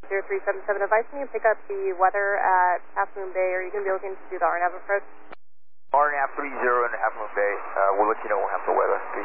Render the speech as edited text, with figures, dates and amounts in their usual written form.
0377, advise me to pick up the weather at Half Moon Bay. Are you going to be looking to do the RNAV approach? RNAV 30 in Half Moon Bay. We'll let you know when we have the weather.